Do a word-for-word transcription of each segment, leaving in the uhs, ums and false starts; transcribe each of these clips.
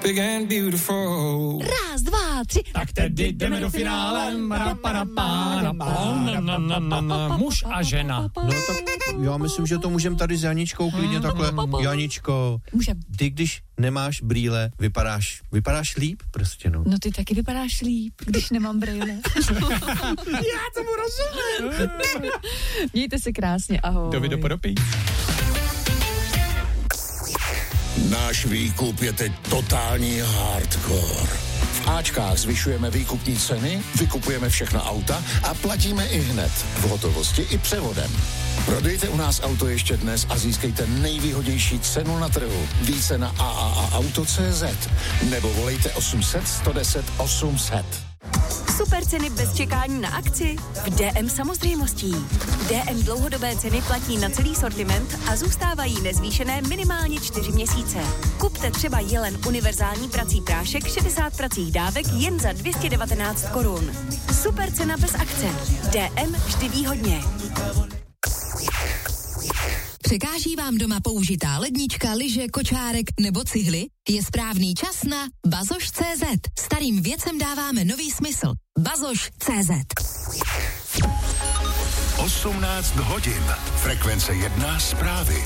big and beautiful. Raz, dva, tři. Tak tedy jdeme do finále. Muž a žena. No tak já myslím, že to můžeme tady s Janičkou klidně takhle. Janičko, Můžem. ty když nemáš brýle, vypadáš, vypadáš líp prostě, no. No ty taky vypadáš líp, když nemám brýle. Já tomu rozumím. Mějte se krásně, ahoj. To video podopí. Náš výkup je teď totální hardcore. V Ačkách zvyšujeme výkupní ceny, vykupujeme všechna auta a platíme i hned. V hotovosti i převodem. Prodejte u nás auto ještě dnes a získejte nejvýhodnější cenu na trhu. Více na a a a auto tečka cé zet nebo volejte osm set, sto deset, osm set. Super ceny bez čekání na akci? V D M samozřejmostí. D M dlouhodobé ceny platí na celý sortiment a zůstávají nezvýšené minimálně čtyři měsíce. Kupte třeba Jelen univerzální prací prášek šedesát pracích dávek jen za dvě stě devatenáct korun. Super cena bez akce. D M vždy výhodně. Překáží vám doma použitá lednička, lyže, kočárek nebo cihly? Je správný čas na bazoš tečka cé zet. Starým věcem dáváme nový smysl. bazoš tečka cé zet. osmnáct hodin. Frekvence jedna zprávy.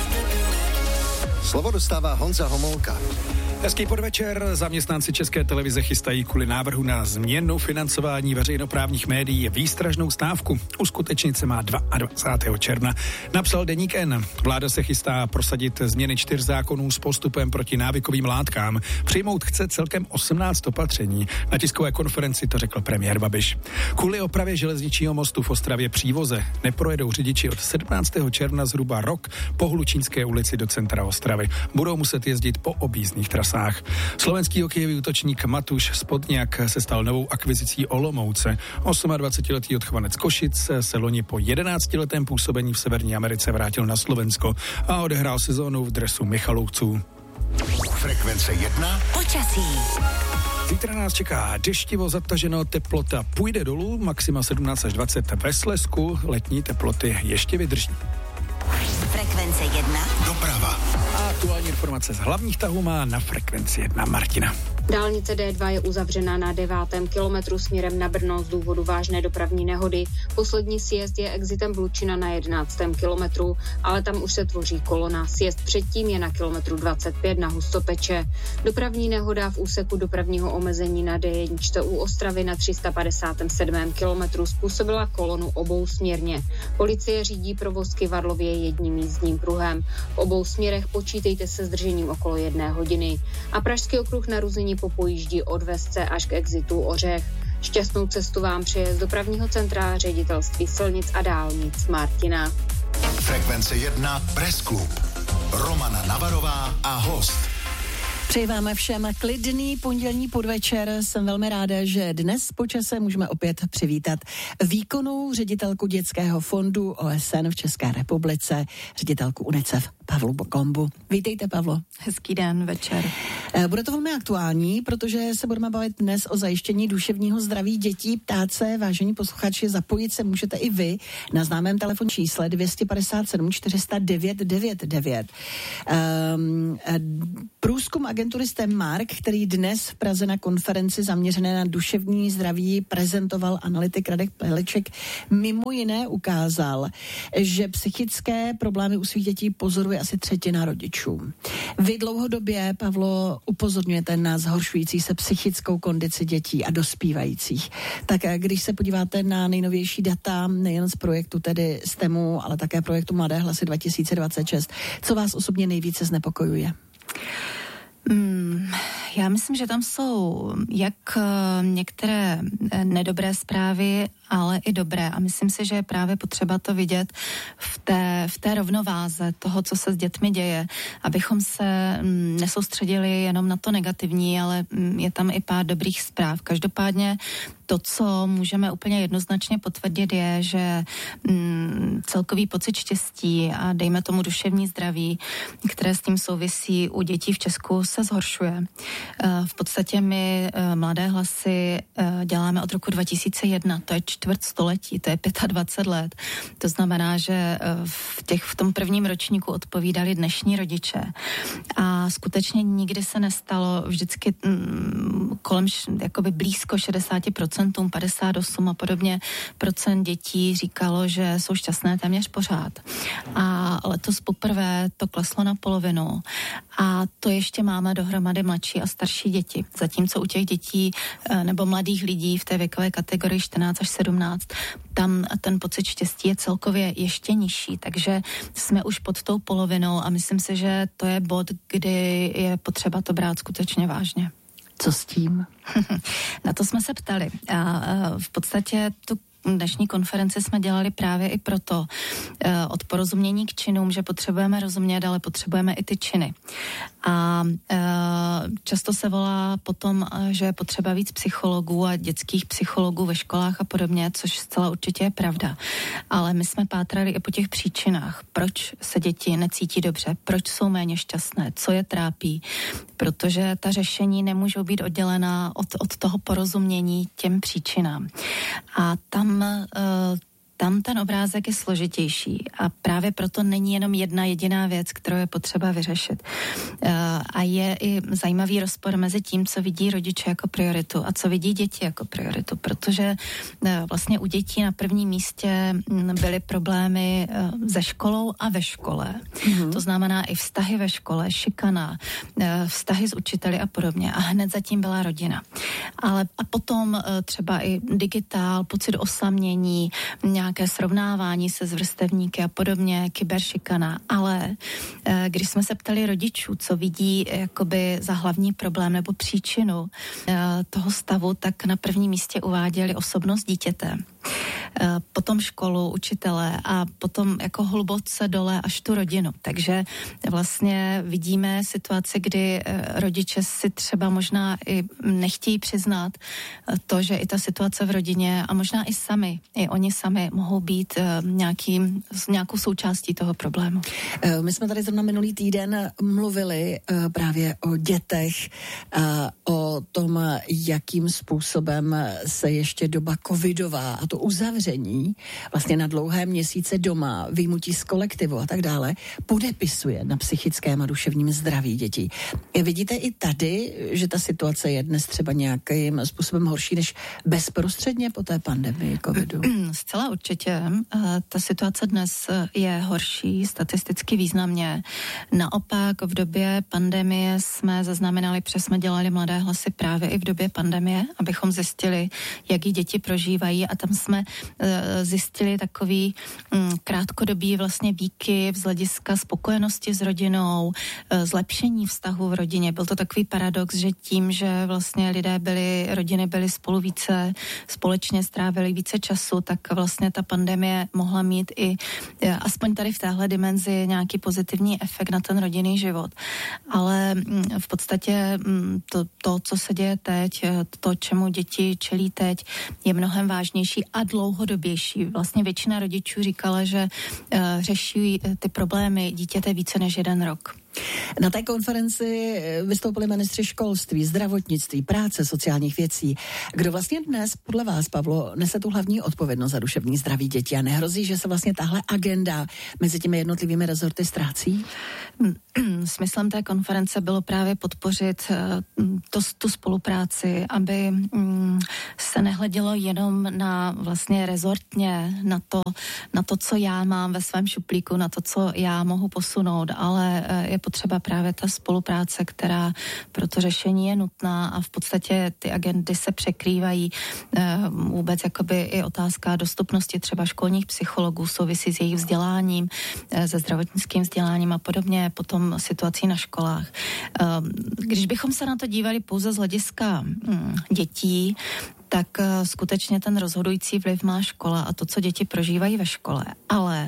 Slovo dostává Honza Homolka. Hezký podvečer. Zaměstnanci České televize chystají kvůli návrhu na změnu financování veřejnoprávních médií výstražnou stávku. Uskutečnit se má dvacátého druhého června. Napsal Deník N. Vláda se chystá prosadit změny čtyř zákonů s postupem proti návykovým látkám. Přijmout chce celkem osmnáct opatření. Na tiskové konferenci to řekl premiér Babiš. Kvůli opravě železničního mostu v Ostravě Přívoze neprojedou řidiči od sedmnáctého června zhruba rok po Hlučínské ulici do centra Ostravy. Budou muset jezdit po objízdných trasách. Slovenský hokejový útočník Matuš Spodňák se stal novou akvizicí Olomouce. dvacetiosmiletý odchovanec Košic se loni po jedenáctiletém působení v Severní Americe vrátil na Slovensko a odehrál sezónu v dresu Michalovců. Frekvence jedna. Počasí. Zítra nás čeká deštivo, zataženo, teplota půjde dolů, maxima sedmnáct až dvacet ve Slezsku, letní teploty ještě vydrží. Frekvence jedna. Doprava. A aktuální informace z hlavních tahů má na Frekvenci jedna Martina. Dálnice D dva je uzavřena na devátém kilometru směrem na Brno z důvodu vážné dopravní nehody. Poslední sjezd je exitem Blučina na jedenáctém kilometru, ale tam už se tvoří kolona. Sjezd předtím je na kilometru dvacet pět na Hustopeče. Dopravní nehoda v úseku dopravního omezení na D jedna u Ostravy na tři sta padesátém sedmém kilometru způsobila kolonu obousměrně. Policie řídí provoz k Varlově jedním jízdním pruhem. V obou směrech počítejte se zdržením okolo jedné hodiny. A Pražský okruh na Ruzini popojíždí od Vesce až k exitu Ořech. Šťastnou cestu vám přeje z dopravního centra Ředitelství silnic a dálnic Martina. Frekvence jedna Press Club. Romana Navarová a host. Přeji vám všem klidný pondělní podvečer. Jsem velmi ráda, že dnes po čase můžeme opět přivítat výkonnou ředitelku Dětského fondu O S N v České republice, ředitelku UNICEF Pavlu Gombu. Vítejte, Pavlo. Hezký den, večer. Bude to velmi aktuální, protože se budeme bavit dnes o zajištění duševního zdraví dětí. Ptát se, vážení posluchači, zapojit se můžete i vy na známém telefonním čísle dvě stě padesát sedm čtyři sta devět devět devět. Um, průzkum agentury STEM-Mark, který dnes v Praze na konferenci zaměřené na duševní zdraví prezentoval analytik Radek Peleček, mimo jiné ukázal, že psychické problémy u svých dětí pozoruje asi třetina rodičů. Vy dlouhodobě, Pavlo, upozorňujete na zhoršující se psychickou kondici dětí a dospívajících. Tak když se podíváte na nejnovější data, nejen z projektu tedy STEMu, ale také projektu Mladé hlasy dva tisíce dvacet šest, co vás osobně nejvíce znepokojuje? Hmm, já myslím, že tam jsou jak některé nedobré zprávy, ale i dobré. A myslím si, že je právě potřeba to vidět v té, v té rovnováze toho, co se s dětmi děje, abychom se nesoustředili jenom na to negativní, ale je tam i pár dobrých zpráv. Každopádně to, co můžeme úplně jednoznačně potvrdit, je, že mm, celkový pocit štěstí a dejme tomu duševní zdraví, které s tím souvisí u dětí v Česku, se zhoršuje. V podstatě my Mladé hlasy děláme od roku dva tisíce jedna, to je čtvrt století, to je dvacet pět let. To znamená, že v, těch, v tom prvním ročníku odpovídali dnešní rodiče. A skutečně nikdy se nestalo, vždycky mm, kolem jakoby blízko šedesát procent, padesát osm a podobně procent dětí říkalo, že jsou šťastné téměř pořád. A letos poprvé to kleslo na polovinu. A to ještě máme dohromady mladší a starší děti. Zatímco u těch dětí nebo mladých lidí v té věkové kategorii čtrnáct až sedmnáct, tam ten pocit štěstí je celkově ještě nižší, takže jsme už pod tou polovinou a myslím si, že to je bod, kdy je potřeba to brát skutečně vážně. Co s tím? Na to jsme se ptali a v podstatě tu dnešní konferenci jsme dělali právě i proto eh, od porozumění k činům, že potřebujeme rozumět, ale potřebujeme i ty činy. A eh, často se volá potom, že je potřeba víc psychologů a dětských psychologů ve školách a podobně, což zcela určitě je pravda. Ale my jsme pátrali i po těch příčinách. Proč se děti necítí dobře? Proč jsou méně šťastné? Co je trápí? Protože ta řešení nemůžou být oddělená od, od toho porozumění těm příčinám. A tam Uh, tam ten obrázek je složitější a právě proto není jenom jedna jediná věc, kterou je potřeba vyřešit. Uh, a je i zajímavý rozpor mezi tím, co vidí rodiče jako prioritu a co vidí děti jako prioritu, protože uh, vlastně u dětí na prvním místě byly problémy uh, se školou a ve škole. Mm-hmm. To znamená i vztahy ve škole, šikana, uh, vztahy s učiteli a podobně. A hned zatím byla rodina. Ale a potom uh, třeba i digitál, pocit osamění, nějaké srovnávání se s vrstevníky a podobně, kyberšikana, ale e, když jsme se ptali rodičů, co vidí jakoby za hlavní problém nebo příčinu e, toho stavu, tak na prvním místě uváděli osobnost dítěte. E, potom školu, učitele a potom jako hluboce dole až tu rodinu. Takže vlastně vidíme situaci, kdy e, rodiče si třeba možná i nechtějí přiznat to, že i ta situace v rodině a možná i sami, i oni sami mohou být uh, nějakým, nějakou součástí toho problému. My jsme tady zrovna minulý týden mluvili uh, právě o dětech, uh, o tom, jakým způsobem se ještě doba covidová a to uzavření vlastně na dlouhé měsíce doma, vyjmutí z kolektivu a tak dále, podepisuje na psychickém a duševním zdraví dětí. Vidíte i tady, že ta situace je dnes třeba nějakým způsobem horší než bezprostředně po té pandemii covidu? Zcela určitě. Ta situace dnes je horší, statisticky významně. Naopak v době pandemie jsme zaznamenali, protože jsme dělali Mladé hlasy právě i v době pandemie, abychom zjistili, jak ji děti prožívají a tam jsme zjistili takový krátkodobý vlastně výkyv z hlediska spokojenosti s rodinou, zlepšení vztahu v rodině. Byl to takový paradox, že tím, že vlastně lidé byli, rodiny byly spolu více, společně strávili více času, tak vlastně ta pandemie mohla mít i aspoň tady v téhle dimenzi nějaký pozitivní efekt na ten rodinný život. Ale v podstatě to, to co se děje teď, to, čemu děti čelí teď, je mnohem vážnější a dlouhodobější. Vlastně většina rodičů říkala, že uh, řeší ty problémy dítěte více než jeden rok. Na té konferenci vystoupili ministři školství, zdravotnictví, práce, sociálních věcí. Kdo vlastně dnes, podle vás, Pavlo, nese tu hlavní odpovědnost za duševní zdraví dětí a nehrozí, že se vlastně tahle agenda mezi těmi jednotlivými rezorty ztrácí? Smyslem té konference bylo právě podpořit to, tu spolupráci, aby se nehledělo jenom na vlastně rezortně, na to, na to, co já mám ve svém šuplíku, na to, co já mohu posunout, ale je potřeba právě ta spolupráce, která pro to řešení je nutná a v podstatě ty agendy se překrývají. Vůbec jakoby i otázka dostupnosti třeba školních psychologů souvisí s jejich vzděláním, se zdravotnickým vzděláním a podobně, potom situací na školách. Když bychom se na to dívali pouze z hlediska dětí, tak skutečně ten rozhodující vliv má škola a to, co děti prožívají ve škole. Ale,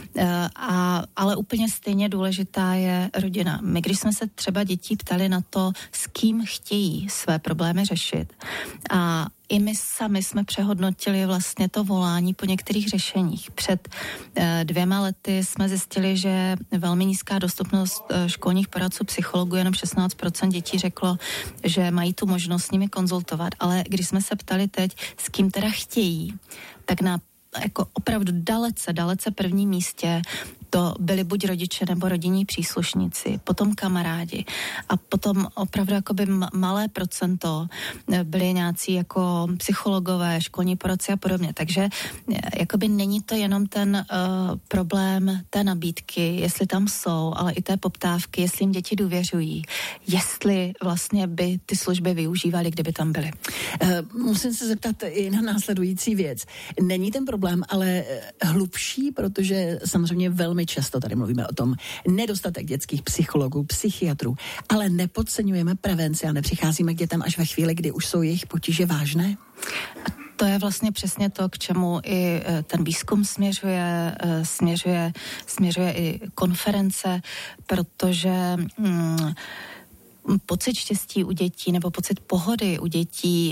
a, ale úplně stejně důležitá je rodina. My, když jsme se třeba dětí ptali na to, s kým chtějí své problémy řešit a i my sami jsme přehodnotili vlastně to volání po některých řešeních. Před e, dvěma lety jsme zjistili, že velmi nízká dostupnost e, školních poradců psychologů, jenom šestnáct procent dětí řeklo, že mají tu možnost s nimi konzultovat, ale když jsme se ptali teď, s kým teda chtějí, tak na jako opravdu dalece, dalece prvním místě to byli buď rodiče nebo rodinní příslušníci, potom kamarádi a potom opravdu jakoby malé procento byli nějací jako psychologové, školní poradci a podobně. Takže jakoby není to jenom ten uh, problém té nabídky, jestli tam jsou, ale i té poptávky, jestli jim děti důvěřují, jestli vlastně by ty služby využívali, kdyby tam byly. Uh, musím se zeptat i na následující věc. Není ten problém ale hlubší, protože samozřejmě velmi často tady mluvíme o tom nedostatek dětských psychologů, psychiatrů, ale nepodceňujeme prevenci a nepřicházíme k dětem až ve chvíli, kdy už jsou jejich potíže vážné? To je vlastně přesně to, k čemu i ten výzkum směřuje, směřuje, směřuje i konference, protože mm, pocit štěstí u dětí nebo pocit pohody u dětí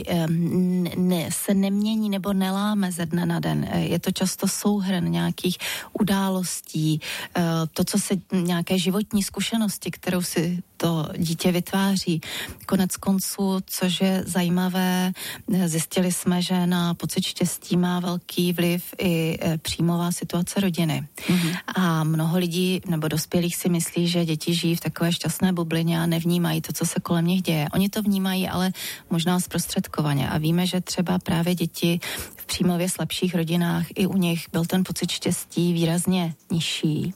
ne, se nemění nebo neláme ze dne na den. Je to často souhrn nějakých událostí, to, co se, nějaké životní zkušenosti, kterou si to dítě vytváří. Konec konců, což je zajímavé, zjistili jsme, že na pocit štěstí má velký vliv i příjmová situace rodiny. Mm-hmm. A mnoho lidí nebo dospělých si myslí, že děti žijí v takové šťastné bublině a nevnímají to, co se kolem nich děje. Oni to vnímají, ale možná zprostředkovaně. A víme, že třeba právě děti v příjmově slabších rodinách, i u nich byl ten pocit štěstí výrazně nižší.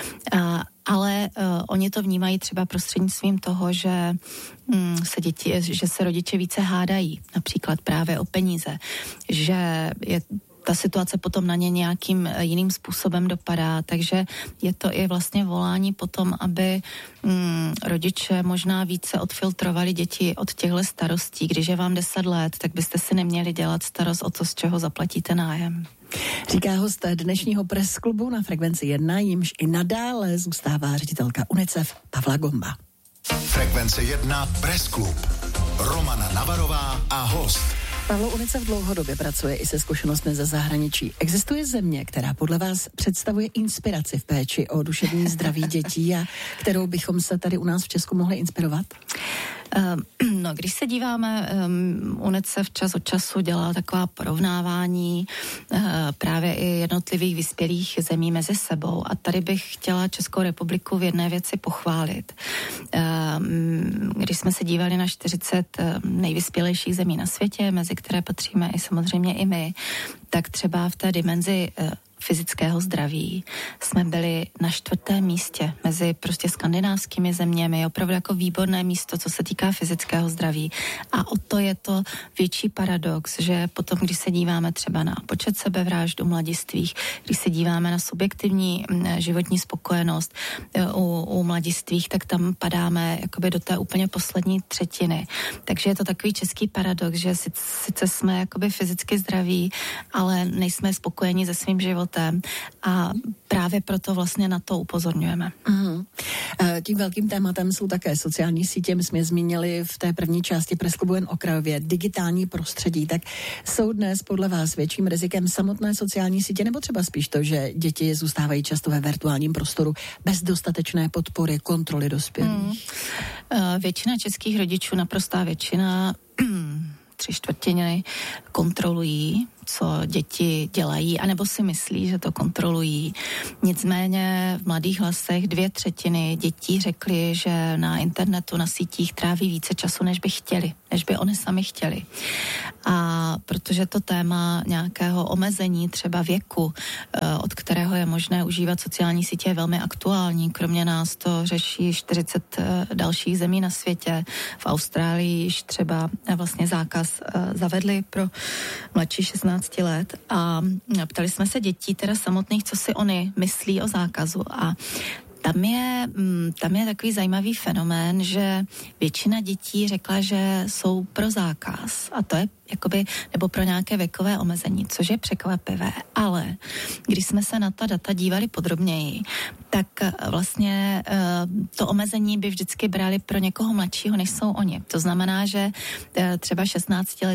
A ale uh, oni to vnímají třeba prostřednictvím toho, že um, se děti, že se rodiče více hádají, například právě o peníze, že je ta situace potom na ně nějakým jiným způsobem dopadá, takže je to i vlastně volání potom, aby um, rodiče možná více odfiltrovali děti od těchto starostí. Když je vám deset let, tak byste si neměli dělat starost o to, z čeho zaplatíte nájem. Říká host dnešního pressklubu na Frekvenci jedna, jimž i nadále zůstává ředitelka UNICEF Pavla Gomba. Frekvence jedna Pressklub. Romana Navarová a host. Pavlo, UNICEF dlouhodobě pracuje i se zkušenostmi ze zahraničí. Existuje země, která podle vás představuje inspiraci v péči o duševní zdraví dětí a kterou bychom se tady u nás v Česku mohli inspirovat? No, když se díváme, um, UNICEF čas od času dělá taková porovnávání uh, právě i jednotlivých vyspělých zemí mezi sebou a tady bych chtěla Českou republiku v jedné věci pochválit. Um, když jsme se dívali na čtyřicet nejvyspělejších zemí na světě, mezi které patříme i samozřejmě i my, tak třeba v té dimenzi uh, fyzického zdraví jsme byli na čtvrtém místě mezi prostě skandinávskými zeměmi, opravdu jako výborné místo, co se týká fyzického zdraví. A o to je to větší paradox, že potom, když se díváme třeba na počet sebevražd u mladistvých, když se díváme na subjektivní životní spokojenost u, u mladistvých, tak tam padáme jakoby do té úplně poslední třetiny. Takže je to takový český paradox, že sice jsme jakoby fyzicky zdraví, ale nejsme spokojeni se svým životem. A právě proto vlastně na to upozorňujeme. Mm. Tím velkým tématem jsou také sociální sítě. My jsme je zmínili v té první části Pressklubu jen okrajově. Digitální prostředí. Tak jsou dnes podle vás větším rizikem samotné sociální sítě nebo třeba spíš to, že děti zůstávají často ve virtuálním prostoru bez dostatečné podpory, kontroly dospělých? Mm. Většina českých rodičů, naprostá většina, tři čtvrtiny kontrolují, co děti dělají, anebo si myslí, že to kontrolují. Nicméně v Mladých hlasech dvě třetiny dětí řekly, že na internetu, na sítích tráví více času, než by chtěli, než by oni sami chtěli. A protože to téma nějakého omezení třeba věku, od kterého je možné užívat sociální sítě, je velmi aktuální. Kromě nás to řeší čtyřicet dalších zemí na světě. V Austrálii již třeba vlastně zákaz zavedli pro mladší šestnáct let a ptali jsme se dětí teda samotných, co si oni myslí o zákazu a tam je, tam je takový zajímavý fenomén, že většina dětí řekla, že jsou pro zákaz a to je jakoby, nebo pro nějaké věkové omezení, což je překvapivé, ale když jsme se na ta data dívali podrobněji, tak vlastně to omezení by vždycky brali pro někoho mladšího, než jsou oni. To znamená, že třeba šestnáctiletý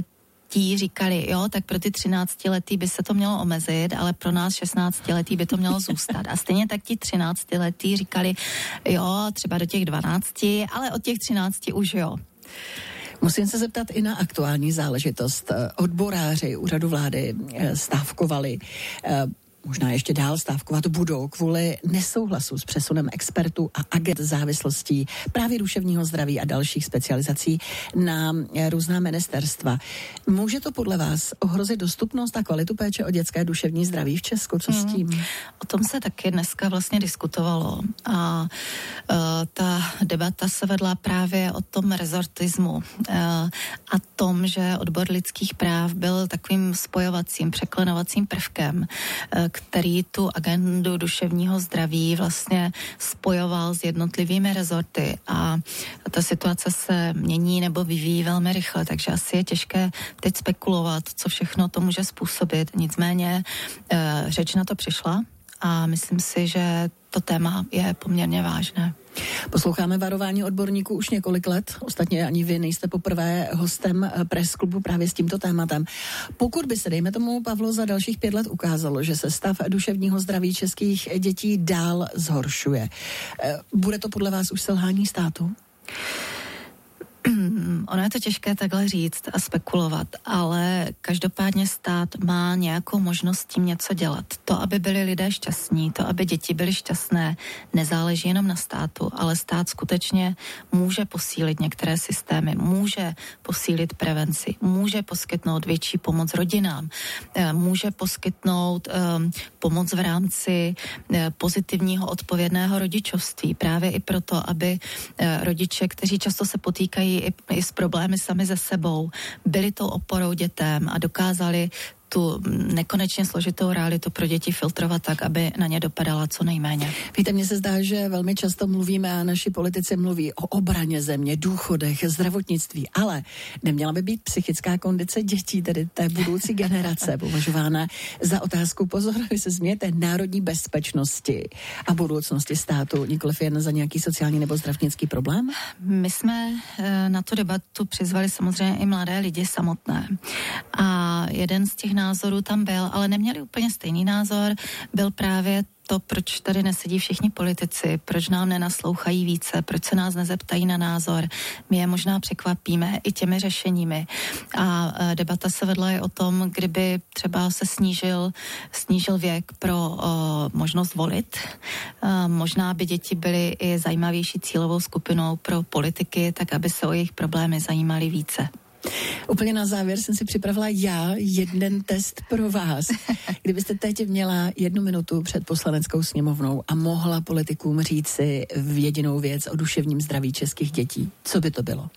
tí říkali, jo, tak pro ty třináctiletí by se to mělo omezit, ale pro nás šestnáctiletí by to mělo zůstat. A stejně tak ti třináctiletí říkali, jo, třeba do těch dvanácti, ale od těch třinácti už jo. Musím se zeptat i na aktuální záležitost. Odboráři úřadu vlády stávkovali, možná ještě dál stávkovat budou kvůli nesouhlasu s přesunem expertů a agent závislostí právě duševního zdraví a dalších specializací na různá ministerstva. Může to podle vás ohrozit dostupnost a kvalitu péče o dětské duševní zdraví v Česku? Co s tím? Hmm. O tom se taky dneska vlastně diskutovalo a uh, ta debata se vedla právě o tom rezortismu uh, a tom, že odbor lidských práv byl takovým spojovacím, překlenovacím prvkem, uh, který tu agendu duševního zdraví vlastně spojoval s jednotlivými rezorty a ta situace se mění nebo vyvíjí velmi rychle, takže asi je těžké teď spekulovat, co všechno to může způsobit. Nicméně e, řeč na to přišla a myslím si, že to téma je poměrně vážné. Posloucháme varování odborníků už několik let. Ostatně ani vy nejste poprvé hostem Press Klubu právě s tímto tématem. Pokud by se, dejme tomu, Pavlo, za dalších pět let ukázalo, že se stav duševního zdraví českých dětí dál zhoršuje, bude to podle vás už selhání státu? Ono je to těžké takhle říct a spekulovat, ale každopádně stát má nějakou možnost tím něco dělat. To, aby byli lidé šťastní, to, aby děti byly šťastné, nezáleží jenom na státu, ale stát skutečně může posílit některé systémy, může posílit prevenci, může poskytnout větší pomoc rodinám, může poskytnout um, pomoc v rámci uh, pozitivního odpovědného rodičovství, právě i proto, aby uh, rodiče, kteří často se potýkají i, i s problémy sami ze sebou, byli tou oporou dětem a dokázali tu nekonečně složitou realitu pro děti filtrovat tak, aby na ně dopadala co nejméně. Víte, mně se zdá, že velmi často mluvíme a naši politici mluví o obraně země, důchodech, zdravotnictví, ale neměla by být psychická kondice dětí, tedy té budoucí generace, považována za otázku, pozor, vy se změjete, národní bezpečnosti a budoucnosti státu, nikoliv jen za nějaký sociální nebo zdravotnický problém? My jsme na tu debatu přizvali samozřejmě i mladé lidi samotné. A jeden z těch názorů tam byl, ale neměli úplně stejný názor, byl právě to, proč tady nesedí všichni politici, proč nám nenaslouchají více, proč se nás nezeptají na názor. My je možná překvapíme i těmi řešeními. A debata se vedla i o tom, kdyby třeba se snížil, snížil věk pro o, možnost volit. A možná by děti byly i zajímavější cílovou skupinou pro politiky, tak aby se o jejich problémy zajímali více. Úplně na závěr jsem si připravila já jeden test pro vás. Kdybyste teď měla jednu minutu před poslaneckou sněmovnou a mohla politikům říci v jedinou věc o duševním zdraví českých dětí, co by to bylo?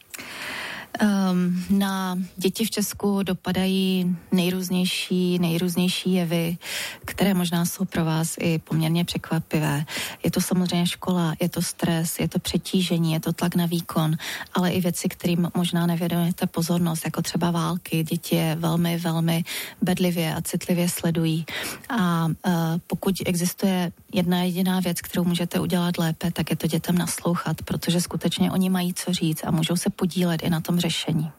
Um, na děti v Česku dopadají nejrůznější, nejrůznější jevy, které možná jsou pro vás i poměrně překvapivé. Je to samozřejmě škola, je to stres, je to přetížení, je to tlak na výkon, ale i věci, kterým možná nevěnujete pozornost, jako třeba války. Děti je velmi, velmi bedlivě a citlivě sledují. A uh, pokud existuje jedna jediná věc, kterou můžete udělat lépe, tak je to dětem naslouchat, protože skutečně oni mají co říct a můžou se podílet i na tom řešení.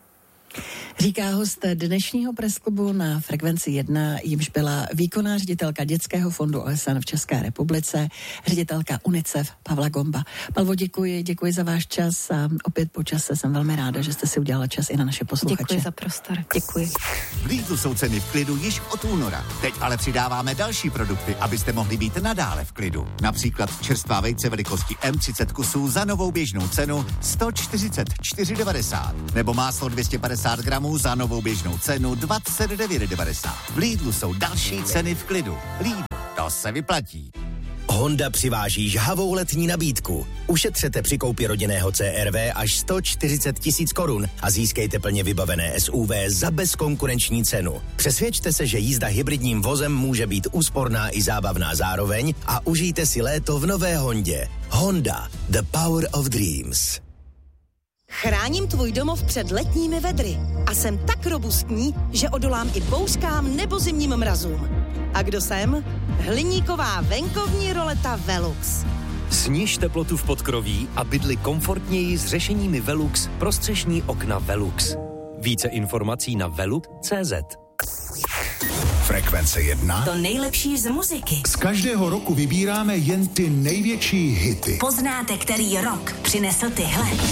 Říká host dnešního Press Klubu na Frekvenci jedna, jimž byla výkonná ředitelka Dětského fondu O S N v České republice, ředitelka UNICEF Pavla Gomba. Pavlo, děkuji, děkuji za váš čas a opět po čase jsem velmi ráda, že jste si udělala čas i na naše posluchače. Děkuji za prostor, děkuji. V Lidlu jsou ceny v klidu již od února. Teď ale přidáváme další produkty, abyste mohli být nadále v klidu. Například čerstvá vejce velikosti M třicet kusů za novou běžnou cenu sto čtyřicet čtyři devadesát nebo máslo dvě stě padesát gramů za novou běžnou cenu dvacet devět devadesát. V Lidlu jsou další ceny v klidu. Lidl, to se vyplatí. Honda přiváží žhavou letní nabídku. Ušetřete při koupi rodinného C R V až sto čtyřicet tisíc korun a získejte plně vybavené S U V za bezkonkurenční cenu. Přesvědčte se, že jízda hybridním vozem může být úsporná i zábavná zároveň a užijte si léto v nové Hondě. Honda, the power of dreams. Chráním tvůj domov před letními vedry a jsem tak robustní, že odolám i bouřkám nebo zimním mrazům. A kdo jsem? Hliníková venkovní roleta Velux. Sníž teplotu v podkroví a bydli komfortněji s řešeními Velux pro střešní okna Velux. Více informací na velub tečka cé zet. Frekvence jedna. To nejlepší z muziky. Z každého roku vybíráme jen ty největší hity. Poznáte, který rok přinesl tyhle.